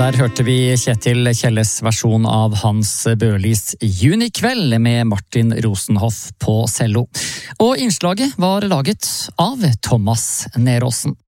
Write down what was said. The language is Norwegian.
Der hørte vi Kjetil Kjelles versjon av Hans Børlis Junikveld med Martin Rosenhoff på cello. Og innslaget var laget av Thomas Neråsen.